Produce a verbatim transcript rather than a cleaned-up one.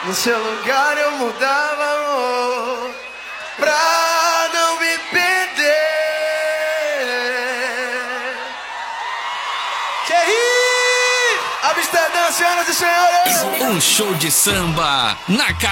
No seu lugar eu mudava, amor, pra não me perder. Que aí? Amsterdã, senhoras e senhores! Um show de samba na casa.